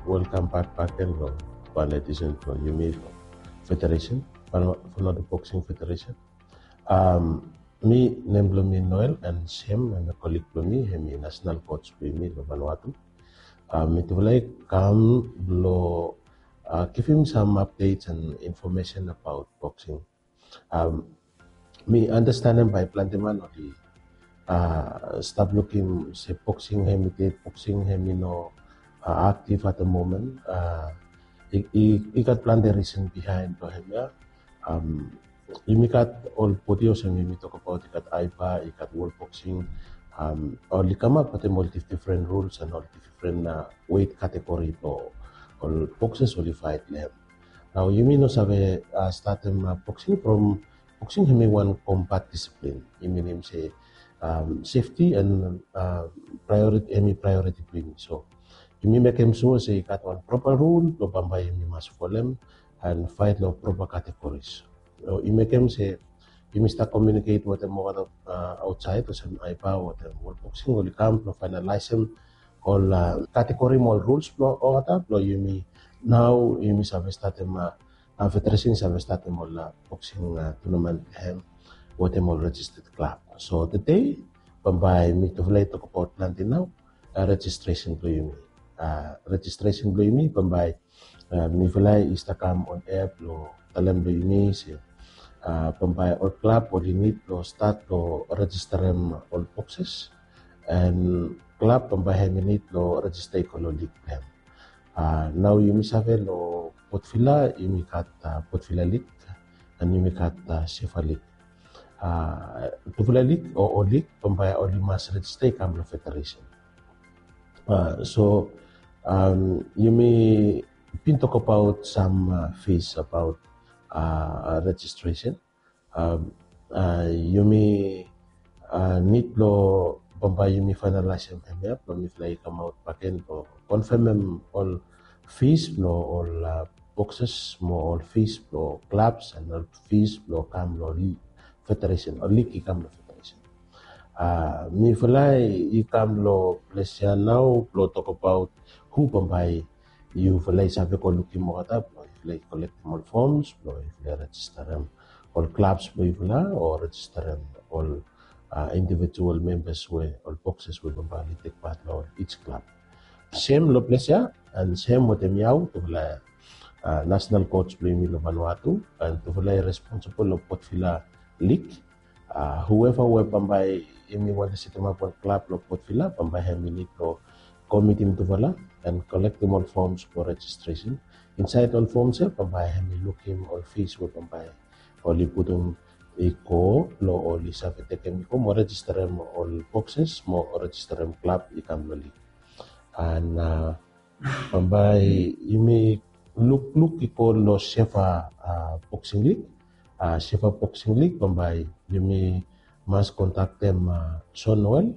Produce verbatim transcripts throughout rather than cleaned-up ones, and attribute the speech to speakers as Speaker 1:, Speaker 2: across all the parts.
Speaker 1: welcome back paken lo politician lo Yumi lo Federation, for the Boxing Federation. Um, me name lo mi Noel and Shem and a colleague lo mi hemi national coach lo mi lo Vanuatu. Um, it will like come lo uh, give him some updates and information about boxing. Um, me understanding by Planteman or the uh, stop looking say boxing hemi boxing hemi no uh, active at the moment. Uh, I, I, I got plan the reason behind to him, yeah. Um, you got all podios and we talk about you got I P A, you got world boxing. Um, all you come up with all different rules and all different uh, weight category to all boxes only fight them. Now you mean no sabe uh, start them uh, boxing from boxing him one combat discipline. You mean him say um, safety and uh, priority any priority between so. You make him sure say got one proper rule, lo bambay you must follow them and fight lo proper categories. So you make him say you must communicate with them over uh, outside or some I P A or the world boxing or the camp lo finalize them all uh, category more rules lo over that lo you me now you must have started them uh, federation have started them all uh, boxing uh, tournament hem what them all registered club. So today bambay me to relate talk about planting now uh, registration to you me. Uh, registration blo imi pambay uh, mi falay istakam on air blo talam blo imi si uh, pambay all club or need blo start blo registerem all boxes and club pambay minute blo register ko lo league them. Uh, now yumi save lo potfila yumi kat uh, potfila league and yumi kat uh, Shefa league. Uh, potfila league o o league pambay o limas register kam lo federation. Uh, so um, you may been talk about some uh, fees about uh, registration. Um, uh, you may uh, need lo bamba you may finalize them here. Lo may fly come out back in lo confirm them all fees lo all uh, boxes mo all fees lo clubs and all fees lo come lo federation or league come lo federation. Uh, me falay ikam lo plesya now lo talk about who pambay you falay sabi ko looking mo kata lo falay collect all forms lo falay register them all clubs lo fala or register them all uh, individual members we all boxes we pambay take part lo each club same lo plesya and same with them yaw to falay uh, national coach lo mi lo Vanuatu and to falay responsible lo pot fila league. Uh, whoever we pambay imi wala si tumapon club lo pot fila pambay hemi lo committee to vala and collect them all forms for registration. Inside all forms eh pambay hemi look him all fees we pambay oli putung iko lo oli sa tekem ko mo register mo all boxes mo register mo club ikam lo league. And uh, pambay imi look look iko lo Shefa uh, boxing league. Uh, Shefa Boxing League pambay you may must contact them uh, Sean Noel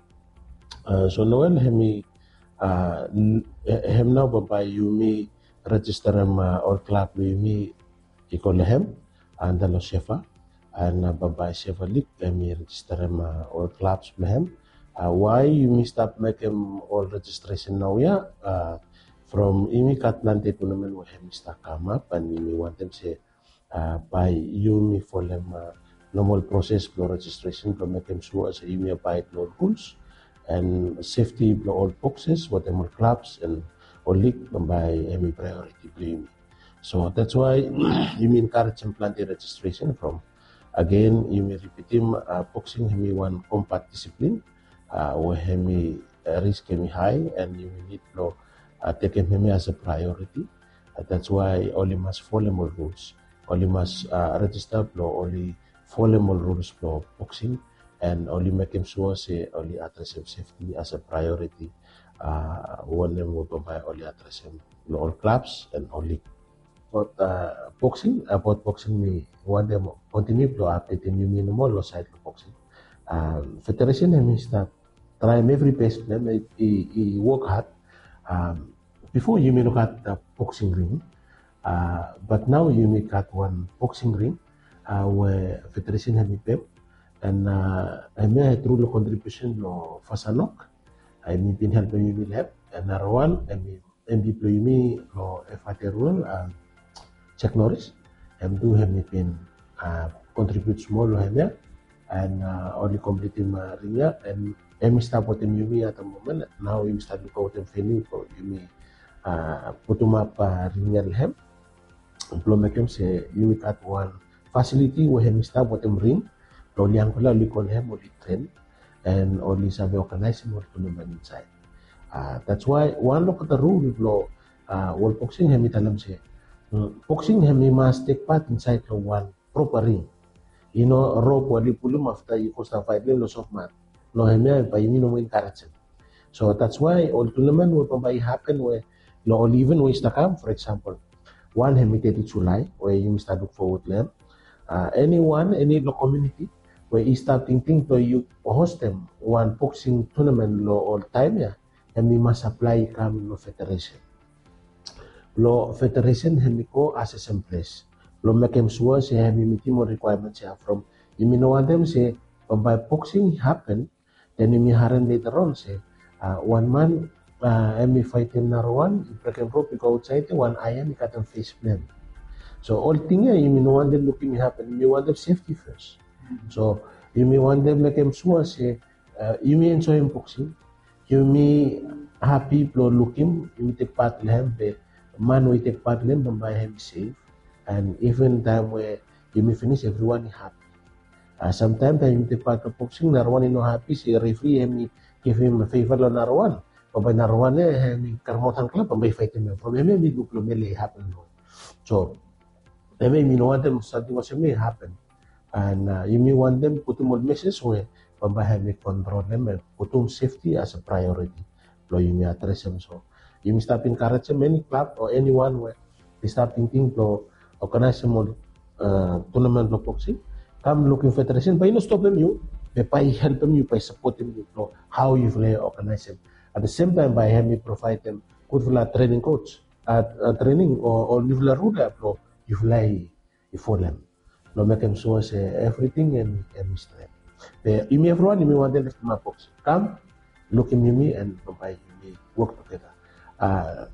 Speaker 1: uh, Sean Noel hemi uh, hem now pambay you may register them uh, all club you may ikolehem and the Shefa and uh, pambay Shefa League hemi register them uh, all clubs lehem uh, why you may stop make them all registration now yeah uh, from imi Katlante tournament we hemi start come up and you may want them say Uh, by you me for them uh, normal process for registration to make them sure as you may abide all rules and safety for all boxes what them all clubs and all league by any priority blame. So that's why you may encourage and plan the registration from again you may repeat him uh, boxing him one combat discipline uh, where him uh, risk him high and you will need to uh, take him as a priority. Uh, that's why only must follow more rules. Only must uh, register lo only follow more rules for boxing and only make him sure say only address him safety as a priority. Uh, one them will by only address him all clubs and only about uh, boxing about boxing me one them continue to update him you mean more lo side of boxing. Um, federation him is that try every best them he, he work hard um, before you may look at the boxing ring. Uh, but now you may cut one boxing ring uh, where federation have been and uh, I may have through the contribution of Fasanok I may been helping you will help and Narwan I may M B P Yumi lo F A T Rural, Chuck Norris, hem do hem pin contribute small lo hem ya, and only complete him ringya, and em start what him Yumi at the moment. Now him start look out him venue for Yumi put him up ringya hem. Employment him say Yumi cut one facility where him start what him ring, lo liang pala li kon hem only train, and only sabi organize him or tournament inside. Uh, that's why one look at the rule lo uh, world boxing hemi talam say boxing hemi must take part inside the one proper ring. You know, rope wali pulum after you cost fight lo soft mat. No hemi pa yumi no encourage. So that's why all tournament will probably happen where lo even ways to come. For example, one hemi thirty July where you start look forward to uh, anyone any lo community where you start thinking to you host them one boxing tournament lo all time ya. Hemi must apply kam lo federation. Lo federation hemi ko as a same place. Lo make him sure say hemi meet more requirements here from. You mean one them say by boxing happen, then you haran later on say uh, one man uh, hemi fight him number one, you break him rope, you go outside one iron, you cut him face plan. So all thing here, you mean one them looking happen, you want them safety first. Mm-hmm. So you mean one them make him sure say uh, you mean enjoy him boxing. You may happy blow looking, you may take part in him, the man will take part in him, and by him safe. And even time where you may finish, everyone is happy. Uh, sometimes you take part of boxing, Narwan is not happy, so referee him give him a favor on Narwan. But by Narwan, he karmotan club, and by fight him from him, he will may happen. So, I mean, you know what them something was may happen. And uh, you may want them put them on message where pambahay may control them and put them safety as a priority. So you may address them. So you may start encourage them, any club or anyone where they start thinking to organize some uh, tournament of boxing. Come looking federation, but you not stop them you, by help them you, by support them you know how you play organize them. At the same time, by having provide them good for training coach, at uh, training or or you fly rule pro, you fly you for them. No make them sure say everything and and straight. The you everyone you want them to my box. Come, look at me and provide you work together. Uh,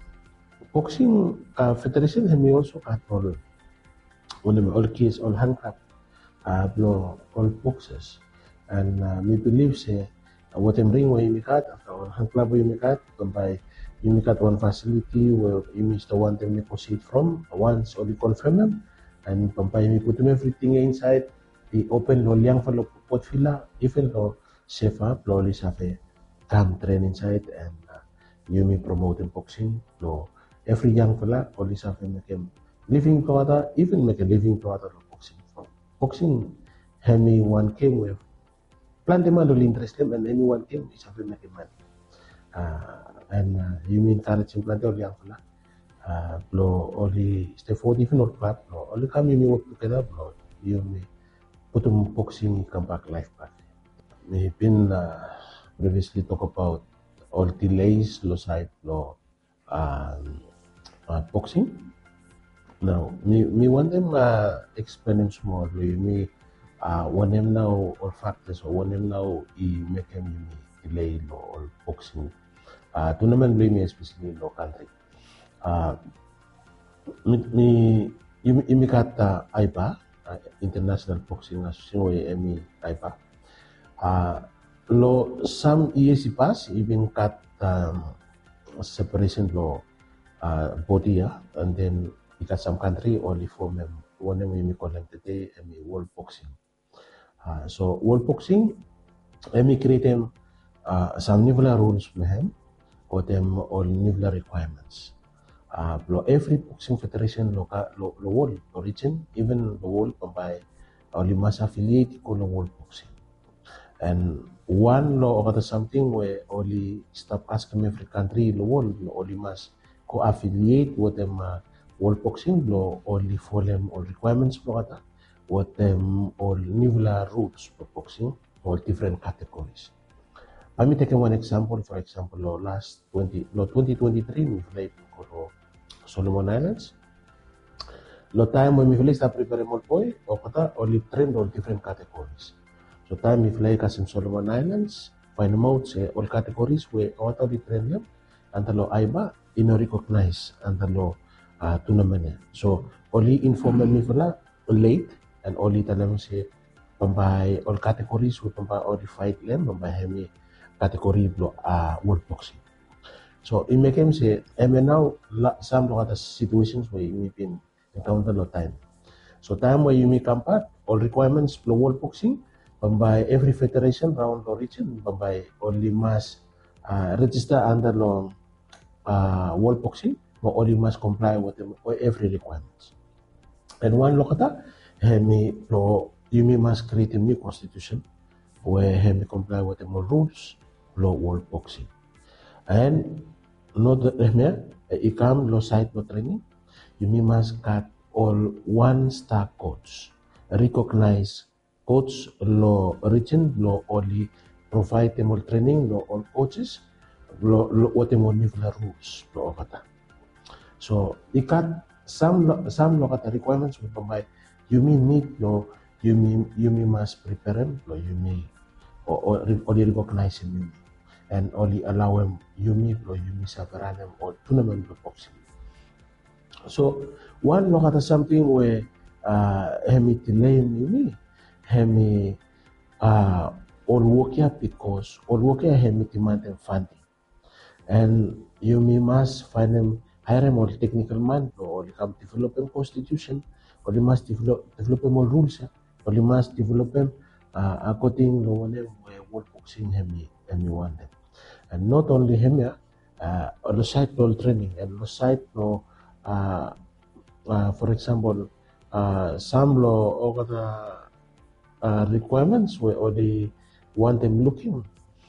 Speaker 1: boxing uh, federation have me also got all all all kids all handcraft uh, blow all boxes and uh, me believe say uh, what I'm bring where you make after all hand club you make by you make one facility where you miss the one them proceed from once only confirm them and by me put them everything inside. The open lo liang for lo pot fila even lo safer lo li safe come train inside and uh, you may promote in boxing lo every young fella only safe make him living to other even make a living to other boxing boxing hemi one came with plenty man will interest them and anyone came is safe make him man uh, and uh, you may encourage him plenty of young fella uh, lo only stay forward even or club lo only come you may work together lo you may put them boxing come back life back. We've been uh, previously talk about all delays lo side lo um, uh, boxing. Now me me want them uh, explain small lo me uh, want them now all factors or want them now I make them delay lo all boxing. Uh, tournament lo me especially lo country. Uh, me me me kata I B A. Uh, International Boxing Association M I P A. Uh, lo some E A C pass even cut um, separation lo uh, body uh, and then it got some country only for them one of them call them today M World Boxing. Uh, so World Boxing M create them uh, some new rules mehem or them all new requirements. Uh, lo every boxing federation lo lo lo world origin even the world by only mass affiliate ko lo world boxing and one law or something where only stop asking every country lo world lo only mass co affiliate with them uh, world boxing lo only for them all requirements lo kata with them all new rules for boxing all different categories. Let me take one example. For example, lo last twenty lo twenty twenty-three we played ko Solomon Islands. Lo time when we play start prepare more boy or kata only train all different categories. So time we play kasi Solomon Islands, find out say all categories where what are the train them antalo aiba ino recognize antalo uh, tournament. So only inform me fala late and only talam si pambay all categories with pambay all the fight lem pambay hemi category blo uh, world boxing. So in make him say eme now some lot of situations where you been encounter lot time. So time where you may come part all requirements blo world boxing pambay every federation round or region pambay only must uh, register under law uh, world boxing but only must comply with them, every requirements. And one lokata hemi lo you may must create a new constitution where hemi comply with the rules lo world boxing. And not hemi ikam lo site lo training you may must cut all one star coach recognize coach lo region lo only provide them all training lo all coaches lo lo what them all rules lo kata. So ikat some some lokata requirements will provide you may need lo you may you may must prepare them lo you may or, or only recognize him you may and only allow him you may lo you may several them or tournament of boxing. So one lokata something where uh hemi delay you may hemi uh all work because all work hemi demand them funding and you may must find them hire more technical man or you come develop a constitution or you must develop develop more rules or you must develop them uh, according to one world boxing hemi hemi one them. And not only him uh, on the side no training and the side no uh, uh, for example uh, some law or the uh, requirements where only want them looking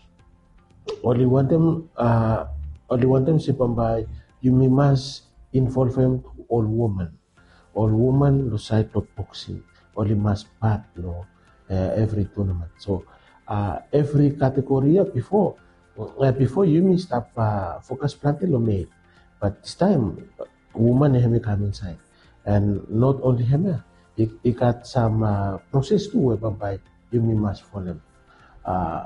Speaker 1: only want them uh, only want them si pambay you may must involve them to all women all women the side of boxing only must part you know uh, every tournament. So uh, every category before uh, before you may stop uh, focus planting or male but this time woman have come inside and not only him it, it got some uh, process too whereby you may must follow uh,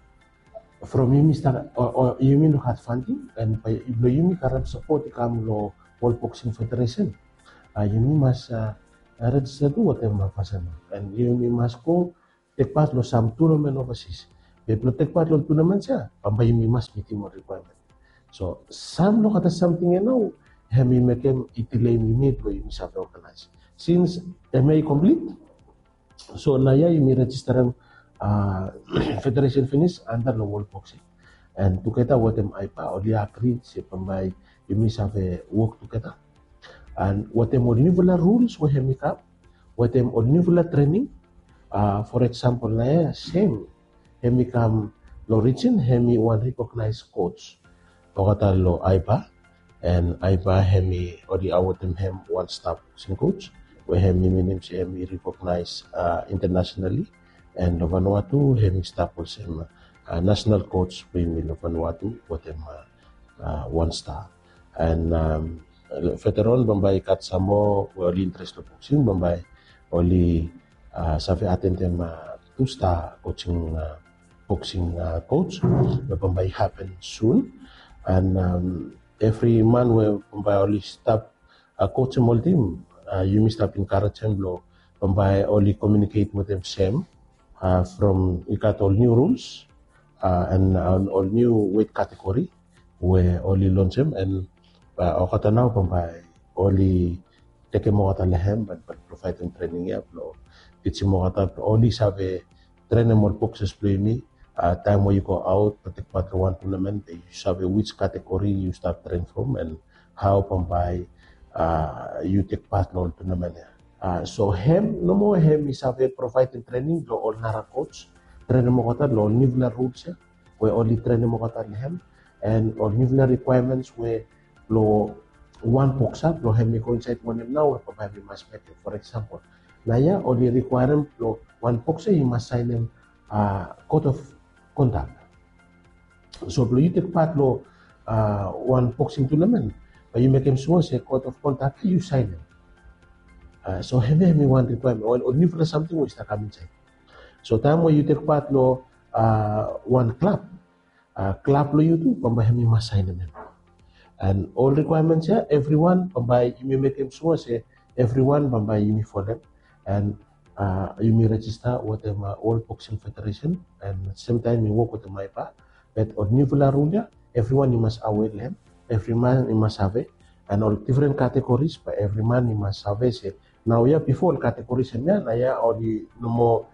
Speaker 1: from you start or, or you mean look at funding and by you mean current support come lo World Boxing Federation uh, you mean must uh, register to whatever person and you mean must go take part lo some tournament overseas they take part lo tournament siya pambay you must meet more requirement. So some look at something you know hemi make him itilay minute lo you must have organized since M A complete so naya you may register Uh, federation finish under the World Boxing and together with them I only agree si pambay you may have a work together and what them original rules we have make up what them original training uh, for example na same hemi come lo region hemi one recognized coach pagkata lo aiba and aiba hemi odi awat them hem one stop boxing coach we hemi minim si hemi recognized uh, internationally and the Vanuatu having staples him uh, national coach Premier of Vanuatu with him uh, uh, one star and um, veteran Bombay kat samo only interest of boxing Bombay only uh, safi attend him uh, two star coaching uh, boxing uh, coach the Bombay happen soon and um, every man where Bombay only stop uh, coach him all team uh, you may stop encourage him lo Bombay only communicate with him same Uh, from you got all new rules uh, and uh, all new weight category where only launch him and uh, kata now pambay only take mo kata lehem but but provide them training ya lo teach mo kata only sabe train more boxes play me uh, time where you go out take part in one tournament you sabe which category you start train from and how pambay uh, you take part in all tournament ya. Uh, so hem no mo hem is have providing training lo all nara coach train mo kata lo nivla rules ya we only train mo kata hem and all nivla requirements we lo one box up lo hem ko inside one now we have must make it. For example naya only requirement lo one box you must sign them uh, code of conduct so lo you take part lo uh, one boxing tournament but you make him sure say code of conduct you sign them. Uh, so heavy heavy one requirement or only for something which está come inside. So time where you take part lo uh, one club, uh, club lo you do, pambay heavy must sign them. And all requirements here, everyone, by you may make him sure say everyone, by you may follow them, and uh, you may register with them uh, all boxing federation, and same time you work with the M I P A. But on new rule, everyone you must aware them, every man you must have it, and all different categories, but every man you must have it. Say now yeah, before categories and yeah, yeah, or the no more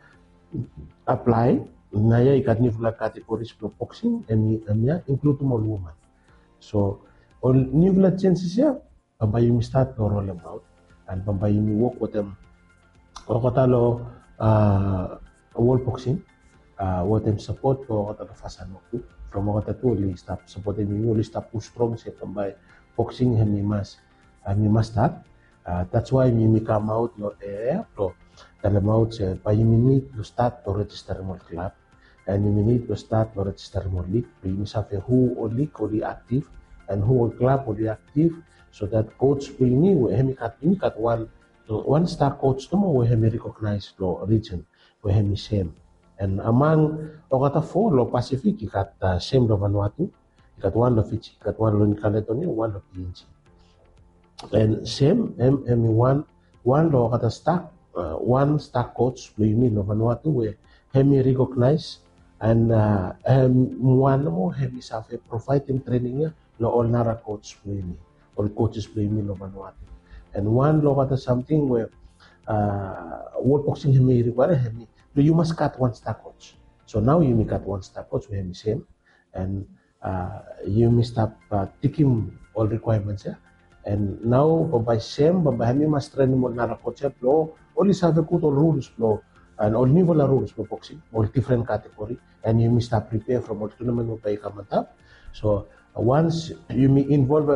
Speaker 1: apply. Naya ikat ni fula categories for boxing and yeah, include more women. So all new blood chances yeah, bamba you start to roll them out and bamba you work with them. Okotalo uh world boxing, uh what them support ko okotalo fasan mo from okotalo li stop supporting you li stop push strong say bamba boxing hemi mas hemi mas start. Uh, that's why we come out lo eh pro dalam out say pa you need to start to register more club and you need to start to register more league. You have who or league or the active and who or club or the active so that coach will me we hemi kat ini kat one one star coach to mo we hemi recognize lo region we hemi same and among okata four lo Pacific kat uh, same lo Vanuatu kat one lo Fiji kat one lo New Caledonia one lo P N G. And same M M one one lo kata stack uh, one stack coach lo yumi lo Vanuatu we hemi recognize and uh, um, one mo hemi safe provide him training niya lo all nara coach lo yumi all coaches lo yumi lo Vanuatu and one lo kata something where uh, world boxing hemi require hemi lo you must cut one stack coach so now you cut one stack coach we hemi same and uh, you must stop uh, taking all requirements yeah. And now, by same, by hemi mas train mo nara coach lo, only have good all rules lo, and all level rules for boxing, all different category, and you must start prepare from all tournament mo by kamantap. So uh, once you may involve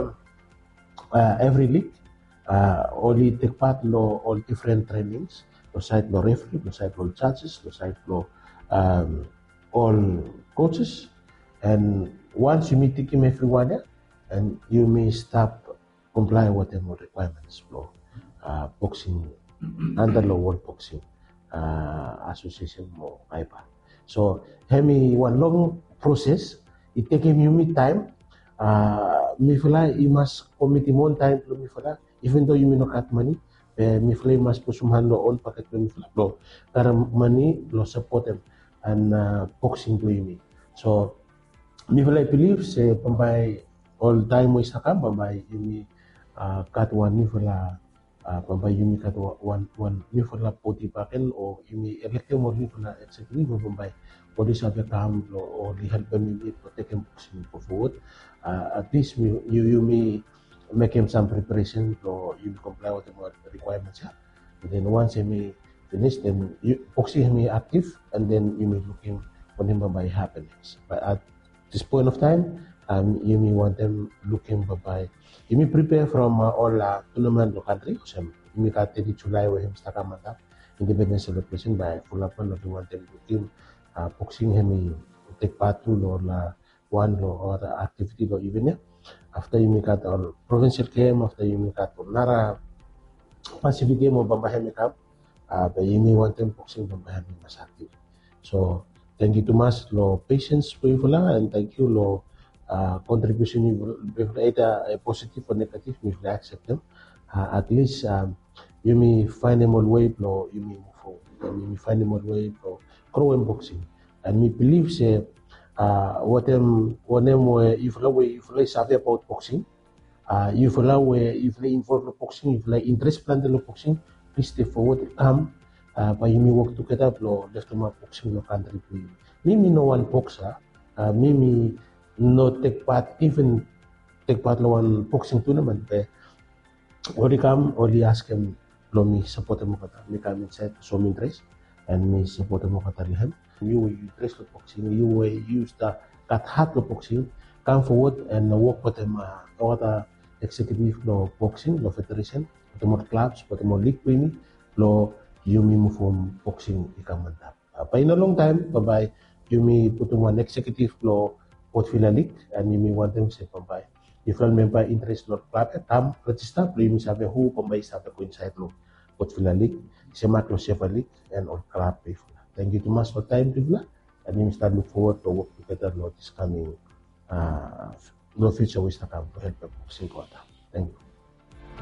Speaker 1: uh, every league, uh, only take part lo all different trainings, lo side lo referee, lo side lo judges, lo side lo um, all coaches, and once you meet him everyone, yeah, and you may stop comply with the requirements for uh, boxing under the World Boxing uh, Association mo M I P A. So hemi one long process. It take him me time. Uh, mi fala I must commit mon time to mi fala even though you may not cut money. Eh, mi fala mas pusumhan lo on paket mi fala lo. Kara money lo support them and uh, boxing to me. So mi fala believe say pambay all time mo isa ka pambay ini Uh, kat one ni fala uh, pambay yumi kat one one ni fala poti paken o yumi electe mo ni fala exactly mo pambay podi sabi kam lo o li help me to take him boxing forward uh, at least you you may make him some preparation to you comply with the requirements yeah? And then once he may finish then you boxing him active and then you may looking for him by happenings but at this point of time um, you may want them looking by you may prepare from uh, all uh, tournament of country so you may cut the July where him start up independence celebration by full up and you want them looking uh, boxing him take part to or uh, one or the activity or even yeah. After you may cut all provincial game after you may cut or Nara Pacific game or Bamba Hemi Cup uh, but you may want them boxing Bamba Hemi mas active so thank you too much lo patience po and thank you lo Uh, contribution either a positive or negative if we accept them uh, at least um, you may find them all way or you may move forward and you may find them all way or grow in boxing and we believe say uh, what them what them if we if we savvy about boxing uh, if we if we involved in boxing if we interest plan in boxing please stay forward come uh, but you may work together lo left my boxing lo country me no one boxer uh, me no take part even take part lo one boxing tournament pe ori kam ori ask him lo mi support mo kata mi kam set so mi interest and mi support mo kata lihem you you interest lo boxing you will use the kat hat lo boxing come forward and work with them uh, kata executive lo boxing lo federation lo more clubs lo more league pini lo you mi mo from boxing ikamantap uh, pa in a long time bye bye you mi put one executive lo Portfila League and you may want them say pambay. If you member interest lo club tam register please sabi who pambay sabi ko inside lo Portfila League, Semat lo Seva League and all club pay. Thank you too much for time Pivla and you start look forward to work together lo this coming uh, no future wish to come to help the boxing quarter. Thank you.